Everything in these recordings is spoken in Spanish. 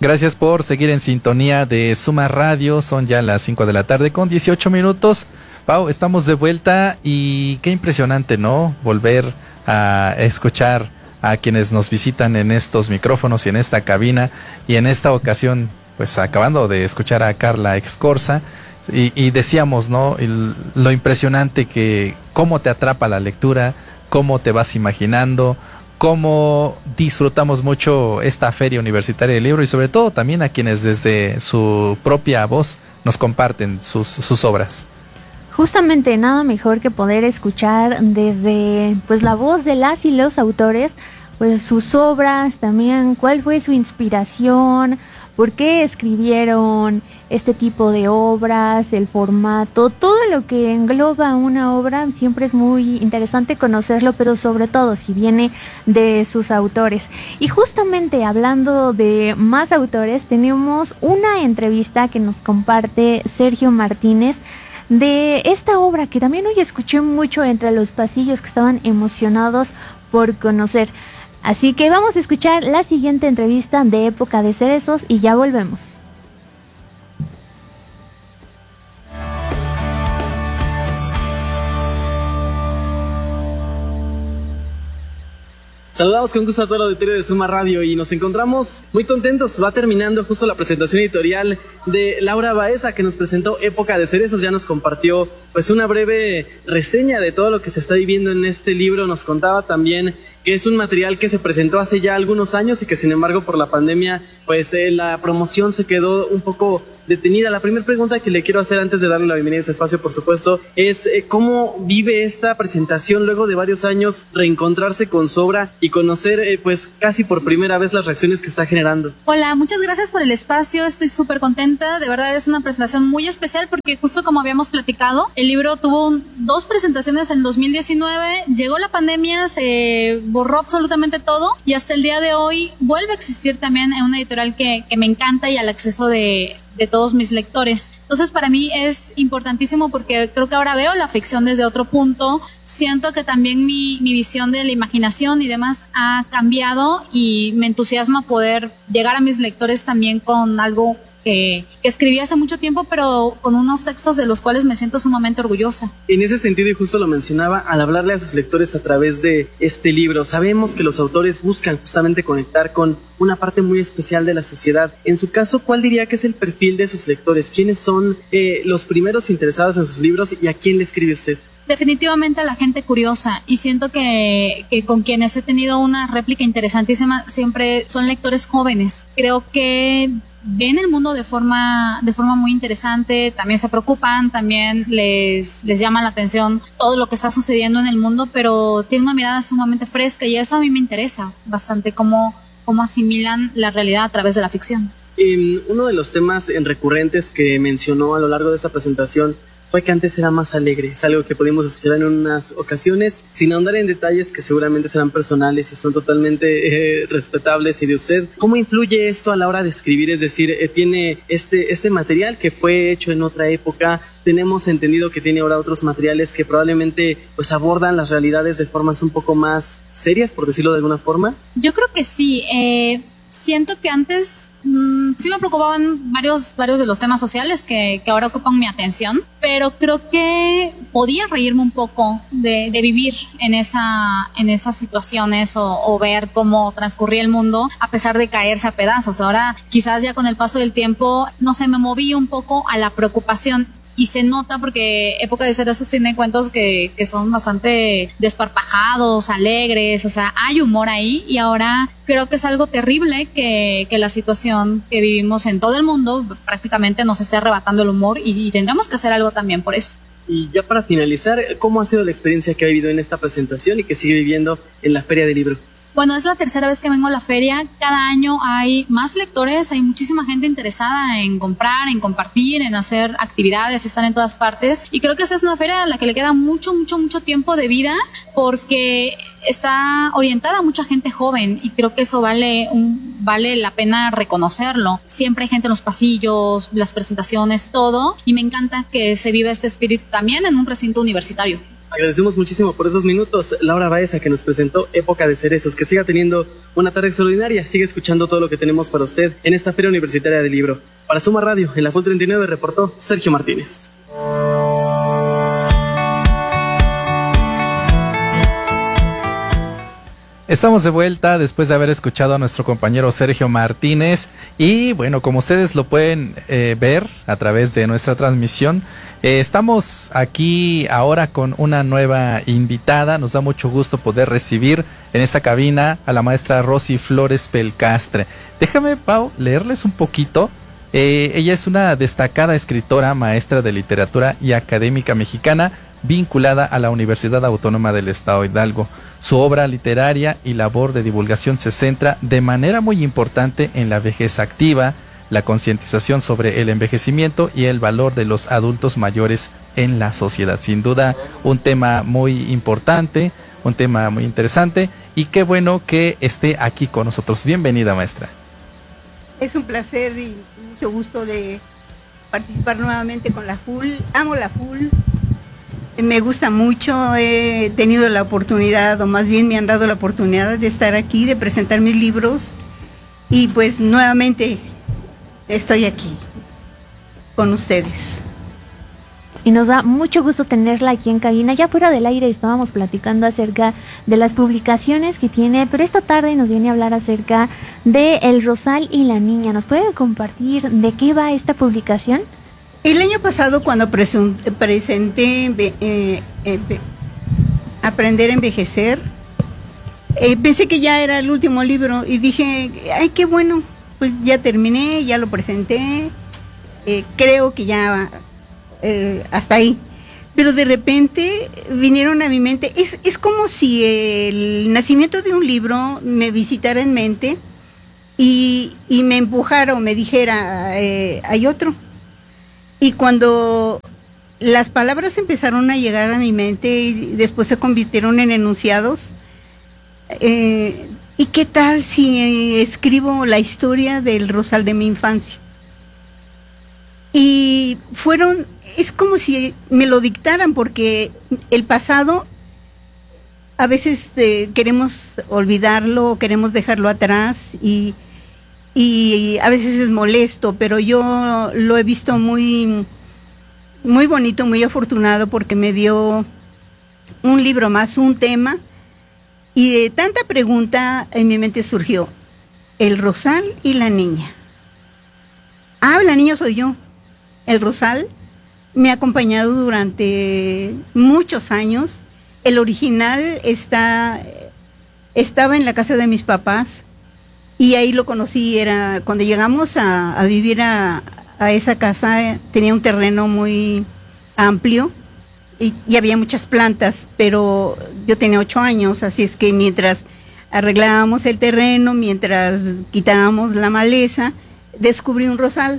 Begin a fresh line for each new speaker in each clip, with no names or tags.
Gracias por seguir en sintonía de Suma Radio. Son ya las 5 de la tarde con 18 minutos. Pau, estamos de vuelta y qué impresionante, ¿no? Volver a escuchar a quienes nos visitan en estos micrófonos y en esta cabina. Y en esta ocasión, pues acabando de escuchar a Carla Escorza y decíamos, ¿no? Lo impresionante que cómo te atrapa la lectura, cómo te vas imaginando, cómo disfrutamos mucho esta Feria Universitaria del Libro y sobre todo también a quienes desde su propia voz nos comparten sus obras.
Justamente nada mejor que poder escuchar desde pues la voz de las y los autores, pues sus obras, también cuál fue su inspiración, por qué escribieron este tipo de obras, el formato, todo lo que engloba una obra. Siempre es muy interesante conocerlo, pero sobre todo si viene de sus autores. Y justamente hablando de más autores, tenemos una entrevista que nos comparte Sergio Martínez de esta obra que también hoy escuché mucho entre los pasillos que estaban emocionados por conocer. Así que vamos a escuchar la siguiente entrevista de Época de Cerezos y ya volvemos.
Saludamos con gusto a todo el auditorio de Suma Radio y nos encontramos muy contentos. Va terminando justo la presentación editorial de Laura Baeza, que nos presentó Época de Cerezos. Ya nos compartió pues una breve reseña de todo lo que se está viviendo en este libro. Nos contaba también que es un material que se presentó hace ya algunos años y que sin embargo por la pandemia pues la promoción se quedó un poco detenida. La primera pregunta que le quiero hacer antes de darle la bienvenida a este espacio, por supuesto, es ¿cómo vive esta presentación luego de varios años reencontrarse con su obra y conocer pues casi por primera vez las reacciones que está generando?
Hola, muchas gracias por el espacio, estoy súper contenta, de verdad es una presentación muy especial porque justo como habíamos platicado, el libro tuvo 2 presentaciones en 2019, llegó la pandemia, se borró absolutamente todo y hasta el día de hoy vuelve a existir también en una editorial que me encanta y al acceso de todos mis lectores. Entonces para mí es importantísimo porque creo que ahora veo la ficción desde otro punto, siento que también mi visión de la imaginación y demás ha cambiado y me entusiasma poder llegar a mis lectores también con algo que escribí hace mucho tiempo, pero con unos textos de los cuales me siento sumamente orgullosa.
En ese sentido, y justo lo mencionaba, al hablarle a sus lectores a través de este libro, sabemos que los autores buscan justamente conectar con una parte muy especial de la sociedad. En su caso, ¿cuál diría que es el perfil de sus lectores? ¿Quiénes son los primeros interesados en sus libros y a quién le escribe usted?
Definitivamente a la gente curiosa, y siento que con quienes he tenido una réplica interesantísima siempre son lectores jóvenes. Creo que ven el mundo de forma muy interesante, también se preocupan, también les llama la atención todo lo que está sucediendo en el mundo, pero tienen una mirada sumamente fresca y eso a mí me interesa bastante, cómo asimilan la realidad a través de la ficción.
Uno de los temas recurrentes que mencionó a lo largo de esta presentación fue que antes era más alegre. Es algo que pudimos escuchar en unas ocasiones, sin ahondar en detalles que seguramente serán personales y son totalmente respetables y de usted. ¿Cómo influye esto a la hora de escribir? Es decir, tiene este material que fue hecho en otra época. Tenemos entendido que tiene ahora otros materiales que probablemente pues abordan las realidades de formas un poco más serias, por decirlo de alguna forma.
Yo creo que sí. Siento que antes sí me preocupaban varios de los temas sociales que ahora ocupan mi atención, pero creo que podía reírme un poco de vivir en esas situaciones o ver cómo transcurría el mundo a pesar de caerse a pedazos. Ahora quizás ya con el paso del tiempo, no sé, me moví un poco a la preocupación. Y se nota porque Época de Cerezos tiene cuentos que son bastante desparpajados, alegres, o sea, hay humor ahí y ahora creo que es algo terrible que la situación que vivimos en todo el mundo prácticamente nos esté arrebatando el humor y tendremos que hacer algo también por eso.
Y ya para finalizar, ¿cómo ha sido la experiencia que ha vivido en esta presentación y que sigue viviendo en la Feria del Libro?
Bueno, es la 3ª vez que vengo a la feria. Cada año hay más lectores, hay muchísima gente interesada en comprar, en compartir, en hacer actividades, estar en todas partes. Y creo que esa es una feria a la que le queda mucho tiempo de vida porque está orientada a mucha gente joven y creo que eso vale la pena reconocerlo. Siempre hay gente en los pasillos, las presentaciones, todo. Y me encanta que se viva este espíritu también en un recinto universitario.
Agradecemos muchísimo por esos minutos, Laura Baeza, que nos presentó Época de Cerezos. Que siga teniendo una tarde extraordinaria, siga escuchando todo lo que tenemos para usted en esta Feria Universitaria del Libro. Para Suma Radio, en la Full 39, reportó Sergio Martínez.
Estamos de vuelta después de haber escuchado a nuestro compañero Sergio Martínez y bueno, como ustedes lo pueden ver a través de nuestra transmisión, estamos aquí ahora con una nueva invitada. Nos da mucho gusto poder recibir en esta cabina a la maestra Rosy Flores Belcastre. Déjame, Pau, leerles un poquito. Ella es una destacada escritora, maestra de literatura y académica mexicana, vinculada a la Universidad Autónoma del Estado de Hidalgo. Su obra literaria y labor de divulgación se centra de manera muy importante en la vejez activa, la concientización sobre el envejecimiento y el valor de los adultos mayores en la sociedad. Sin duda, un tema muy importante, un tema muy interesante, y qué bueno que esté aquí con nosotros. Bienvenida, maestra.
Es un placer y mucho gusto de participar nuevamente con la FUL. Amo la FUL. Me gusta mucho, he tenido la oportunidad, o más bien me han dado la oportunidad de estar aquí, de presentar mis libros, y pues nuevamente estoy aquí con ustedes.
Y nos da mucho gusto tenerla aquí en cabina. Ya fuera del aire estábamos platicando acerca de las publicaciones que tiene, pero esta tarde nos viene a hablar acerca de El Rosal y la Niña. ¿Nos puede compartir de qué va esta publicación?
El año pasado, cuando presenté Aprender a Envejecer, pensé que ya era el último libro y dije, ay, qué bueno, pues ya terminé, ya lo presenté, creo que ya hasta ahí. Pero de repente vinieron a mi mente, es como si el nacimiento de un libro me visitara en mente y me empujara o me dijera, hay otro. Y cuando las palabras empezaron a llegar a mi mente y después se convirtieron en enunciados, ¿y qué tal si escribo la historia del Rosal de mi infancia? Y es como si me lo dictaran, porque el pasado a veces queremos olvidarlo, queremos dejarlo atrás y a veces es molesto, pero yo lo he visto muy, muy bonito, muy afortunado, porque me dio un libro más, un tema, y de tanta pregunta en mi mente surgió El Rosal y la Niña. La niña soy yo. El Rosal me ha acompañado durante muchos años. El original estaba en la casa de mis papás, y ahí lo conocí. Era cuando llegamos a vivir a esa casa, tenía un terreno muy amplio y había muchas plantas, pero yo tenía 8 años, así es que mientras arreglábamos el terreno, mientras quitábamos la maleza, descubrí un rosal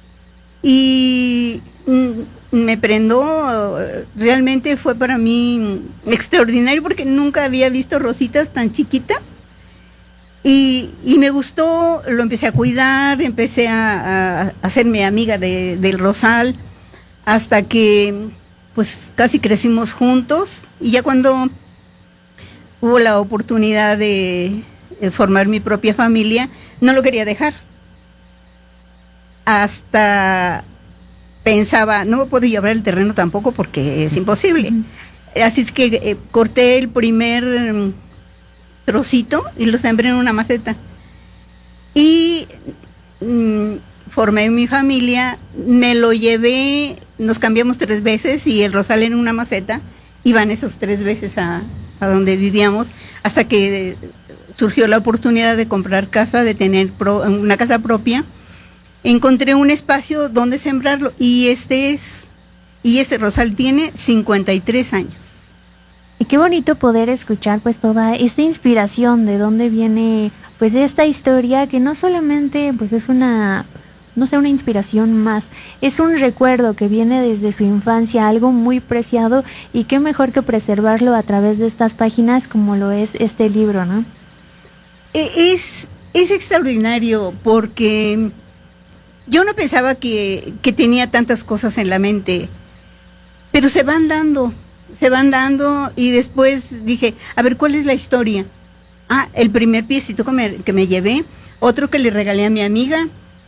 y me prendó. Realmente fue para mí extraordinario, porque nunca había visto rositas tan chiquitas. Y me gustó, lo empecé a cuidar, empecé a hacerme amiga del rosal, hasta que pues casi crecimos juntos, y ya cuando hubo la oportunidad de formar mi propia familia, no lo quería dejar. Hasta pensaba, no me puedo llevar el terreno tampoco porque es imposible. Así es que corté el primer trocito y lo sembré en una maceta y formé mi familia. Me lo llevé, nos cambiamos 3 veces, y el rosal en una maceta, iban esos 3 veces a donde vivíamos, hasta que surgió la oportunidad de comprar casa, de tener una casa propia. Encontré un espacio donde sembrarlo, y este rosal tiene 53 años.
Y qué bonito poder escuchar pues toda esta inspiración, de dónde viene pues esta historia, que no solamente pues es una inspiración más, es un recuerdo que viene desde su infancia, algo muy preciado, y qué mejor que preservarlo a través de estas páginas como lo es este libro, ¿no?
Es extraordinario, porque yo no pensaba que tenía tantas cosas en la mente, pero se van dando. se van dando y después dije, a ver, ¿cuál es la historia? El primer piecito que me llevé, otro que le regalé a mi amiga,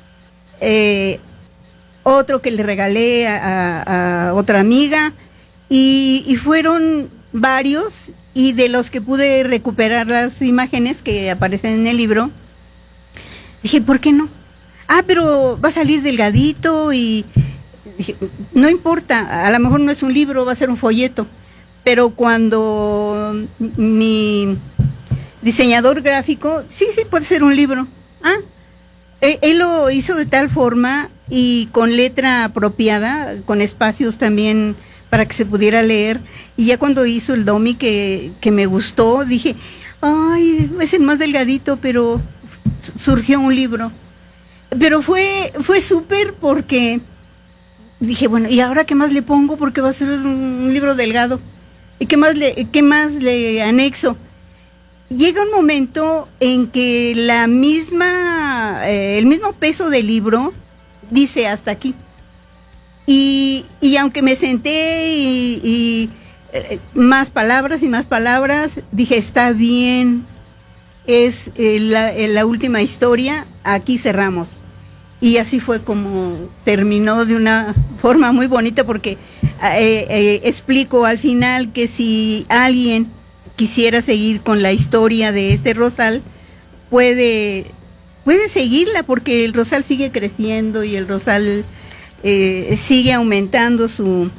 otro que le regalé a otra amiga, y fueron varios, y de los que pude recuperar las imágenes que aparecen en el libro, dije, ¿por qué no? Pero va a salir delgadito, y dije, no importa, a lo mejor no es un libro, va a ser un folleto, pero cuando mi diseñador gráfico, sí, puede ser un libro. Él lo hizo de tal forma y con letra apropiada, con espacios también para que se pudiera leer, y ya cuando hizo el domi que me gustó, dije, ay, es el más delgadito, pero surgió un libro. Pero fue súper porque dije, bueno, ¿y ahora qué más le pongo? Porque va a ser un libro delgado. ¿Y qué más le anexo? Llega un momento en que el mismo peso del libro dice hasta aquí. Y aunque me senté y más palabras y más palabras, dije, está bien, es la última historia, aquí cerramos. Y así fue como terminó, de una forma muy bonita, porque explico al final que si alguien quisiera seguir con la historia de este rosal, puede seguirla, porque el rosal sigue creciendo y el rosal sigue aumentando su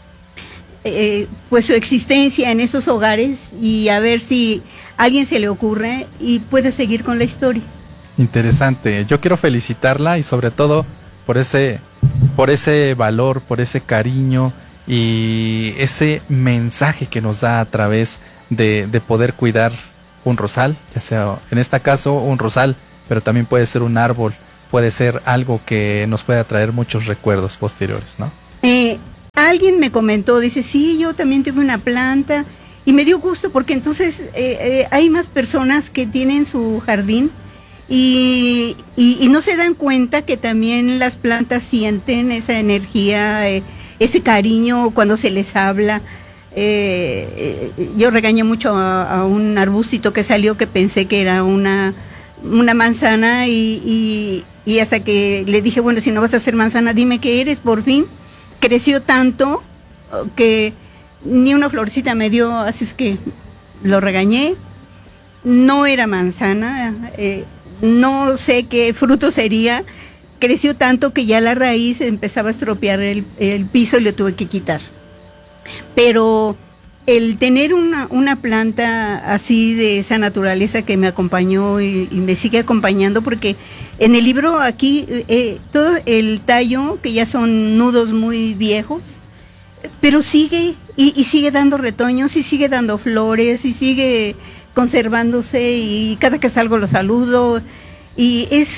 existencia en esos hogares, y a ver si a alguien se le ocurre y puede seguir con la historia.
Interesante. Yo quiero felicitarla, y sobre todo por ese valor, por ese cariño y ese mensaje que nos da a través de poder cuidar un rosal, ya sea en este caso un rosal, pero también puede ser un árbol, puede ser algo que nos pueda traer muchos recuerdos posteriores, ¿no?
Alguien me comentó, dice, sí, yo también tuve una planta, y me dio gusto porque entonces hay más personas que tienen su jardín y no se dan cuenta que también las plantas sienten esa energía, ese cariño cuando se les habla. Yo regañé mucho a un arbustito que salió, que pensé que era una manzana, y hasta que le dije, bueno, si no vas a hacer manzana, dime qué eres. Por fin creció tanto que ni una florecita me dio, así es que lo regañé. No era manzana, no sé qué fruto sería. Creció tanto que ya la raíz empezaba a estropear el piso y lo tuve que quitar. Pero el tener una planta así de esa naturaleza que me acompañó y me sigue acompañando, porque en el libro aquí todo el tallo, que ya son nudos muy viejos, pero sigue y sigue dando retoños y sigue dando flores y sigue conservándose, y cada que salgo lo saludo, y es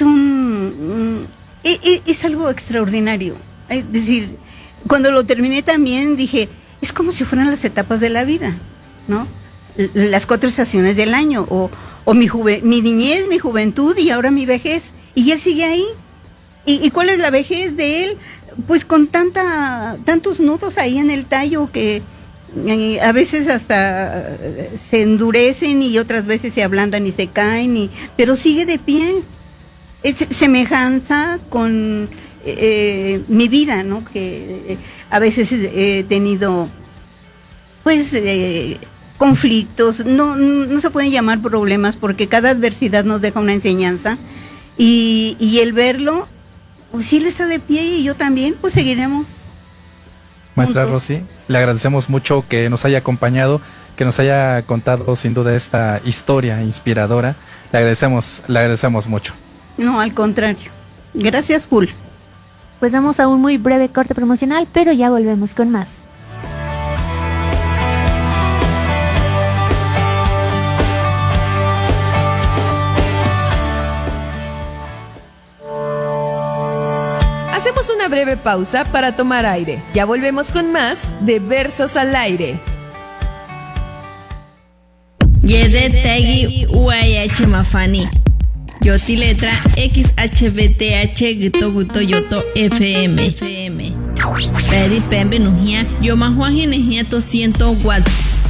es algo extraordinario. Es decir, cuando lo terminé también dije, es como si fueran las etapas de la vida, ¿no? Las 4 estaciones del año, o mi niñez, mi juventud y ahora mi vejez, y él sigue ahí. ¿Y cuál es la vejez de él? Pues con tantos nudos ahí en el tallo que a veces hasta se endurecen y otras veces se ablandan y se caen, pero sigue de pie. Es semejanza con mi vida, ¿no? Que a veces he tenido conflictos, no se pueden llamar problemas, porque cada adversidad nos deja una enseñanza, y el verlo, pues si él está de pie y yo también, pues seguiremos.
Maestra
juntos.
Rosy, le agradecemos mucho que nos haya acompañado, que nos haya contado sin duda esta historia inspiradora. Le agradecemos mucho.
No, al contrario. Gracias, Full.
Pues damos a un muy breve corte promocional, pero ya volvemos con más.
Hacemos una breve pausa para tomar aire. Ya volvemos con más de Versos al Aire.
Yedetegi UAH Mafani. Yoti letra XHBTH Gito Guto Yoto FM. Seri pembe nuhia, yo mahuaje nehia 200 watts.